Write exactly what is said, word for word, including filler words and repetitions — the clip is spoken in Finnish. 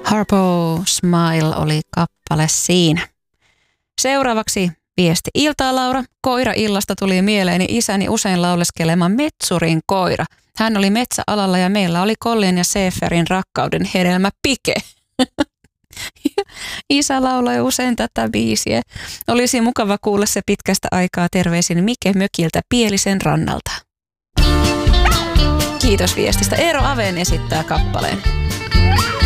Harpo Smile oli kappale siinä. Seuraavaksi viesti. Iltaa Laura, koira-illasta tuli mieleeni isäni usein lauleskelema Metsurin koira. Hän oli metsäalalla ja meillä oli Collin ja Seferin rakkauden hedelmä Pike. Isä lauloi usein tätä biisiä. Olisi mukava kuulla se pitkästä aikaa. Terveisin Mike mökiltä Pielisen rannalta. Kiitos viestistä. Eero Aven esittää kappaleen.